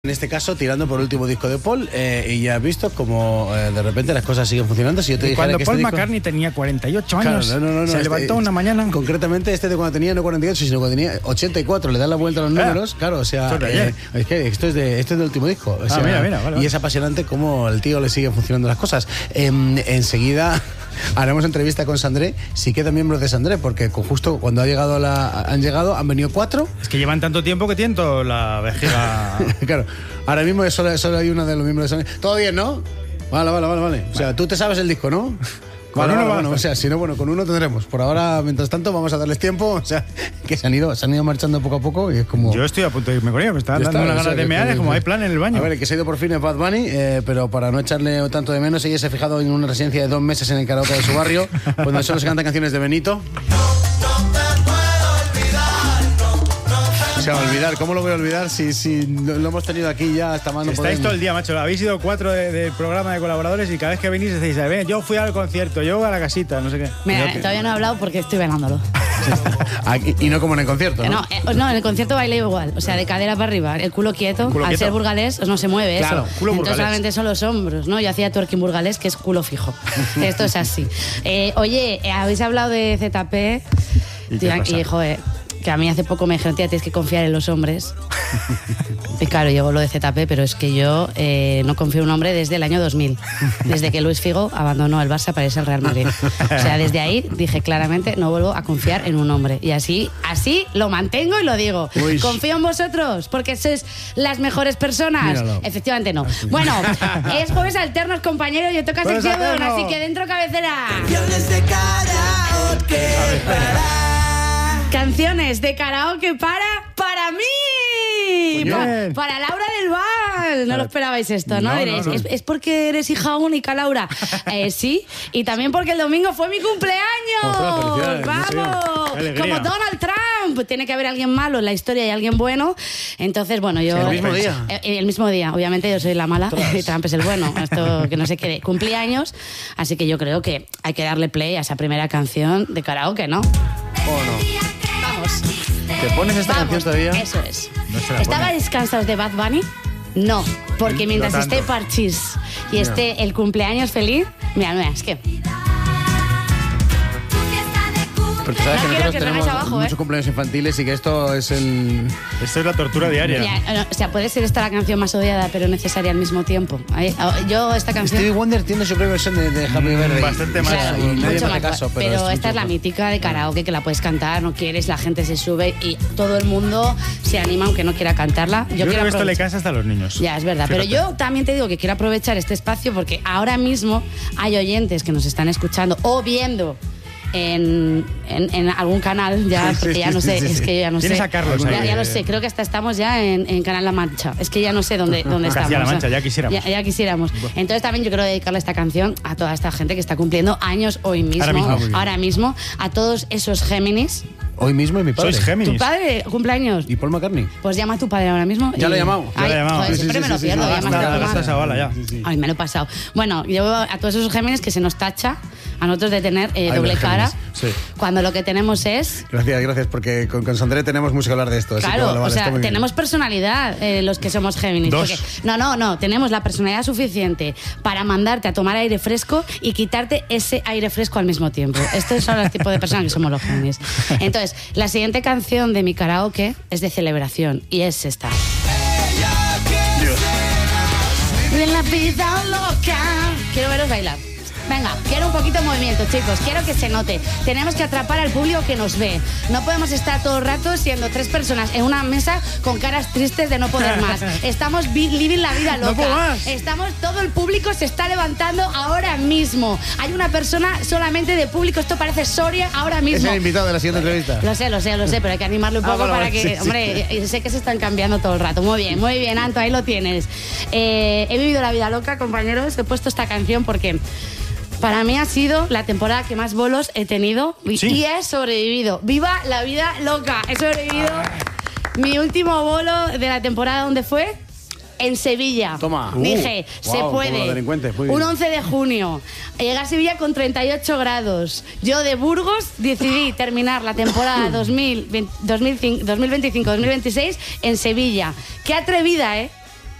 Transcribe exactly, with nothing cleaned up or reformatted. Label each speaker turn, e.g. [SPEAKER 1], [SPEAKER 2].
[SPEAKER 1] En este caso, tirando por el último disco de Paul, eh, y ya has visto como eh, de repente las cosas siguen funcionando. Si yo te
[SPEAKER 2] y cuando
[SPEAKER 1] que
[SPEAKER 2] Paul
[SPEAKER 1] este
[SPEAKER 2] McCartney
[SPEAKER 1] disco...
[SPEAKER 2] tenía cuarenta y ocho años,
[SPEAKER 1] claro, no, no, no,
[SPEAKER 2] se
[SPEAKER 1] este,
[SPEAKER 2] levantó una mañana.
[SPEAKER 1] Concretamente, este de cuando tenía no cuarenta y ocho, sino cuando tenía ochenta y cuatro, le dan la vuelta a los números. Ah, claro, o sea, eh, es que esto es, de, esto es del último disco. O sea,
[SPEAKER 2] ah, mira, mira, vale, vale.
[SPEAKER 1] Y es apasionante cómo el tío le siguen funcionando las cosas. Eh, enseguida haremos entrevista con Sandré, si quedan miembros de Sandré, porque justo cuando ha llegado la, han llegado, han venido cuatro.
[SPEAKER 2] Es que llevan tanto tiempo que tiento la vejiga.
[SPEAKER 1] Claro, ahora mismo solo, solo hay uno de los miembros de Sandré. ¿Todo bien, no? Vale, vale, vale, vale. O sea, tú te sabes el disco, ¿no? Con vale, uno, vale, bueno, o sea, si no, bueno, con uno tendremos. Por ahora, mientras tanto, vamos a darles tiempo. O sea, que se han ido, se han ido marchando poco a poco y es como...
[SPEAKER 2] Yo estoy a punto de irme con ellos, me están dando una ganas de mear, es como hay plan en el baño.
[SPEAKER 1] A ver, el que se ha ido por fin es Bad Bunny, eh, pero para no echarle tanto de menos, ella se ha fijado en una residencia de dos meses en el karaoke de su barrio, donde solo se cantan canciones de Benito. O sea, olvidar, ¿cómo lo voy a olvidar si, si lo hemos tenido aquí ya hasta más no
[SPEAKER 2] Estáis
[SPEAKER 1] podemos?
[SPEAKER 2] todo el día, macho. Habéis ido cuatro del de programa de colaboradores y cada vez que venís decís, ven, yo fui al concierto, yo a la casita, no sé qué.
[SPEAKER 3] Mira, todavía no he hablado porque estoy bailándolo.
[SPEAKER 1] Aquí, y no como en el concierto, ¿no?
[SPEAKER 3] No, eh, no, en el concierto bailé igual. O sea, de cadera para arriba, el culo quieto.
[SPEAKER 2] ¿Culo
[SPEAKER 3] al
[SPEAKER 2] quieto?
[SPEAKER 3] ser burgalés, no se mueve
[SPEAKER 2] claro,
[SPEAKER 3] eso.
[SPEAKER 2] Culo
[SPEAKER 3] Entonces
[SPEAKER 2] burgalés.
[SPEAKER 3] solamente son los hombros, ¿no? Yo hacía twerking burgalés, que es culo fijo. Esto es así. Eh, oye, eh, habéis hablado de Z P.
[SPEAKER 2] ¿Y,
[SPEAKER 3] tía,
[SPEAKER 2] qué pasa?
[SPEAKER 3] y joder, que a mí hace poco me dijeron, tía, tienes que confiar en los hombres. Y claro, llegó lo de Z P, pero es que yo eh, no confío en un hombre desde el año dos mil. Desde que Luis Figo abandonó el Barça para irse al Real Madrid. O sea, desde ahí dije claramente, no vuelvo a confiar en un hombre. Y así, así lo mantengo y lo digo.
[SPEAKER 1] Uy.
[SPEAKER 3] ¿Confío en vosotros? Porque sois las mejores personas.
[SPEAKER 1] Míralo.
[SPEAKER 3] Efectivamente no. Bueno, es jueves alternos, compañeros, yo toca
[SPEAKER 2] Jueves
[SPEAKER 3] sección,
[SPEAKER 2] alterno.
[SPEAKER 3] así que dentro cabecera.
[SPEAKER 4] Canciones de karaoke para...
[SPEAKER 3] Canciones de karaoke para para mí,
[SPEAKER 2] Muy
[SPEAKER 3] Pa-
[SPEAKER 2] bien.
[SPEAKER 3] para Laura del Val. No lo esperabais esto, ¿no?
[SPEAKER 2] No, no,
[SPEAKER 3] Diréis,
[SPEAKER 2] no.
[SPEAKER 3] ¿Es, es porque eres hija única, Laura? Eh, sí, y también porque el domingo fue mi cumpleaños.
[SPEAKER 1] Ostras, felicidades,
[SPEAKER 3] ¡Vamos!
[SPEAKER 2] qué alegría.
[SPEAKER 3] Como Donald Trump. Tiene que haber alguien malo en la historia y alguien bueno. Entonces, bueno, yo...
[SPEAKER 1] El mismo día.
[SPEAKER 3] Eh, El mismo día, obviamente yo soy la mala y Trump es el bueno. Esto que no se quede. Cumplí años, así que yo creo que hay que darle play a esa primera canción de karaoke, ¿no?
[SPEAKER 1] ¿O no?
[SPEAKER 3] Vamos.
[SPEAKER 1] ¿Te pones esta
[SPEAKER 3] Vamos,
[SPEAKER 1] canción todavía?
[SPEAKER 3] Eso es.
[SPEAKER 2] No se la
[SPEAKER 3] ¿Estabais cansados de Bad Bunny? No, porque mientras
[SPEAKER 2] No tanto.
[SPEAKER 3] esté Parchís y esté el cumpleaños feliz, mira, mira, es que...
[SPEAKER 1] Porque sabes
[SPEAKER 3] No
[SPEAKER 1] que
[SPEAKER 3] quiero
[SPEAKER 1] nosotros
[SPEAKER 3] que os
[SPEAKER 1] tenemos
[SPEAKER 3] vengáis abajo,
[SPEAKER 1] muchos
[SPEAKER 3] ¿eh?
[SPEAKER 1] cumpleaños infantiles y que esto es el...
[SPEAKER 2] Esto es la tortura diaria.
[SPEAKER 3] Ya, no, o sea, puede ser esta la canción más odiada pero necesaria al mismo tiempo. Ahí- Yo esta canción...
[SPEAKER 1] Stevie Wonder tiene su propia versión de, de Happy Birthday.
[SPEAKER 2] bastante más.
[SPEAKER 3] Claro,
[SPEAKER 1] Y nadie
[SPEAKER 3] mucho
[SPEAKER 1] me hace
[SPEAKER 3] más
[SPEAKER 1] caso,
[SPEAKER 3] guay.
[SPEAKER 1] pero,
[SPEAKER 3] pero
[SPEAKER 1] es
[SPEAKER 3] esta es la
[SPEAKER 1] mucho-
[SPEAKER 3] mítica de karaoke que la puedes cantar, no quieres, la gente se sube y todo el mundo se anima aunque no quiera cantarla. Yo,
[SPEAKER 2] Yo, creo
[SPEAKER 3] quiero
[SPEAKER 2] que esto le
[SPEAKER 3] aprovechar-
[SPEAKER 2] cansa hasta a los niños.
[SPEAKER 3] Ya, es verdad. Pero
[SPEAKER 2] Fíjate.
[SPEAKER 3] yo también te digo que quiero aprovechar este espacio porque ahora mismo hay oyentes que nos están escuchando o viendo en, en, en algún canal, ya, porque ya no sé,
[SPEAKER 1] Sí, sí, sí.
[SPEAKER 3] es que yo ya no
[SPEAKER 2] Tienes
[SPEAKER 3] sé.
[SPEAKER 2] a Carlos
[SPEAKER 3] ya,
[SPEAKER 2] ahí,
[SPEAKER 3] ya lo
[SPEAKER 2] eh.
[SPEAKER 3] sé, creo que hasta estamos ya en, en Canal La Mancha. Es que ya no sé dónde, dónde estamos.
[SPEAKER 2] Castilla-La Mancha,
[SPEAKER 3] o sea,
[SPEAKER 2] ya quisiéramos.
[SPEAKER 3] Ya, ya quisiéramos. Entonces también yo quiero dedicarle esta canción a toda esta gente que está cumpliendo años hoy mismo,
[SPEAKER 2] Ahora mismo. Muy bien.
[SPEAKER 3] ahora mismo, a todos esos Géminis.
[SPEAKER 1] Hoy mismo es mi padre.
[SPEAKER 2] Sois Géminis.
[SPEAKER 3] ¿Tu padre cumpleaños?
[SPEAKER 1] ¿Y Paul McCartney?
[SPEAKER 3] Pues llama a tu padre ahora mismo.
[SPEAKER 1] Ya
[SPEAKER 3] y-
[SPEAKER 1] lo he llamado.
[SPEAKER 2] Ya lo he
[SPEAKER 3] Ay,
[SPEAKER 2] llamado.
[SPEAKER 3] joder,
[SPEAKER 2] Sí, sí,
[SPEAKER 3] siempre
[SPEAKER 1] sí,
[SPEAKER 3] me lo
[SPEAKER 1] sí,
[SPEAKER 3] pierdo.
[SPEAKER 1] sí,
[SPEAKER 3] llamas a tu
[SPEAKER 2] Gasta,
[SPEAKER 3] madre.
[SPEAKER 2] gasta esa bala ya.
[SPEAKER 1] Sí, sí.
[SPEAKER 3] Ay, me lo he pasado. Bueno, yo a todos esos Géminis que se nos tacha a nosotros de tener eh,
[SPEAKER 1] Ay,
[SPEAKER 3] doble
[SPEAKER 1] los
[SPEAKER 3] cara,
[SPEAKER 1] Géminis, sí.
[SPEAKER 3] cuando lo que tenemos es...
[SPEAKER 1] Gracias, gracias, porque con, con Sandré tenemos mucho que hablar de esto. así que
[SPEAKER 3] Claro,
[SPEAKER 1] vale, vale,
[SPEAKER 3] o
[SPEAKER 1] está
[SPEAKER 3] sea,
[SPEAKER 1] muy bien.
[SPEAKER 3] tenemos personalidad eh, los que somos Géminis.
[SPEAKER 2] Dos.
[SPEAKER 3] porque- no, no, no, tenemos la personalidad suficiente para mandarte a tomar aire fresco y quitarte ese aire fresco al mismo tiempo. Estos son los tipos de personas que somos los Géminis. Entonces, la siguiente canción de mi karaoke es de celebración y es esta. De la vida loca. Quiero veros bailar. Venga, quiero un poquito de movimiento, chicos. Quiero que se note. Tenemos que atrapar al público que nos ve. No podemos estar todo el rato siendo tres personas en una mesa con caras tristes de no poder más. Estamos vi- living la vida loca.
[SPEAKER 2] No puedo más.
[SPEAKER 3] Estamos, todo el público se está levantando ahora mismo. Hay una persona solamente de público. Esto parece Soria ahora
[SPEAKER 1] Es
[SPEAKER 3] mismo.
[SPEAKER 1] el invitado de la siguiente entrevista.
[SPEAKER 3] Lo sé, lo sé, lo sé, pero hay que animarle un
[SPEAKER 1] Ah,
[SPEAKER 3] poco
[SPEAKER 1] vale,
[SPEAKER 3] para
[SPEAKER 1] vale,
[SPEAKER 3] que,
[SPEAKER 1] sí, sí.
[SPEAKER 3] hombre, y- y sé que se están cambiando todo el rato. Muy bien, muy bien, Anto, ahí lo tienes. Eh, he vivido la vida loca, compañeros. He puesto esta canción porque para mí ha sido la temporada que más bolos he tenido y,
[SPEAKER 2] Sí.
[SPEAKER 3] y he sobrevivido. ¡Viva la vida loca! He sobrevivido. Mi último bolo de la temporada, ¿dónde fue? En Sevilla.
[SPEAKER 1] Toma.
[SPEAKER 3] Dije,
[SPEAKER 1] Uh,
[SPEAKER 3] se
[SPEAKER 1] guau, como
[SPEAKER 3] puede.
[SPEAKER 1] los delincuentes, muy bien.
[SPEAKER 3] Un once de junio. Llegué a Sevilla con treinta y ocho grados. Yo de Burgos decidí terminar la temporada dos mil veinte, dos mil cinco, dos mil veinticinco dos mil veintiséis en Sevilla. Qué atrevida, ¿eh?